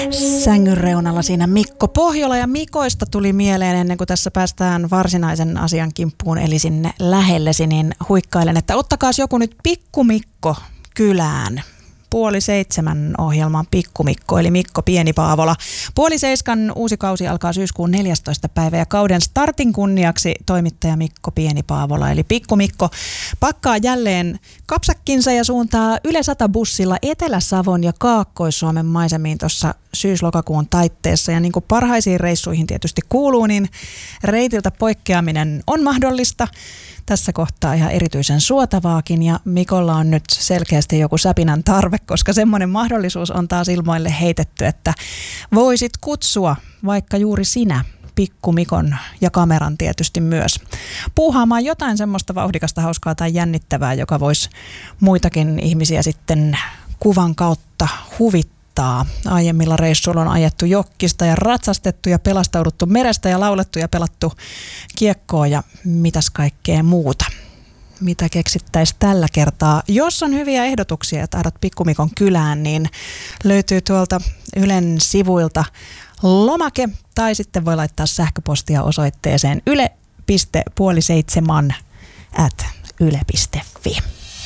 Sängyn reunalla siinä Mikko Pohjola, ja Mikoista tuli mieleen ennen kuin tässä päästään varsinaisen asian kimppuun, eli sinne lähellesi, niin huikkailen, että ottakaas joku nyt Pikku Mikko kylään. 6:30 ohjelmaan Pikku Mikko, eli Mikko Pieni-Paavola. 6:30 uusi kausi alkaa syyskuun 14. päivä, ja kauden startin kunniaksi toimittaja Mikko Pieni-Paavola, eli Pikku Mikko, pakkaa jälleen kapsakkinsa ja suuntaa Yle 100-bussilla Etelä-Savon ja Kaakkois-Suomen maisemiin tuossa syys-lokakuun taitteessa. Ja niin kuin parhaisiin reissuihin tietysti kuuluu, niin reitiltä poikkeaminen on mahdollista. Tässä kohtaa ihan erityisen suotavaakin, ja Mikolla on nyt selkeästi joku säpinän tarve, koska semmoinen mahdollisuus on taas ilmoille heitetty, että voisit kutsua vaikka juuri sinä Pikku Mikon ja kameran tietysti myös puuhaamaan jotain semmoista vauhdikasta, hauskaa tai jännittävää, joka voisi muitakin ihmisiä sitten kuvan kautta huvittaa. Aiemmilla reissuilla on ajettu jokkista ja ratsastettu ja pelastauduttu merestä ja laulettu ja pelattu kiekkoa ja mitäs kaikkea muuta. Mitä keksittäisiin tällä kertaa? Jos on hyviä ehdotuksia ja tahdot Pikku Mikon kylään, niin löytyy tuolta Ylen sivuilta lomake, tai sitten voi laittaa sähköpostia osoitteeseen yle.6:30@yle.fi.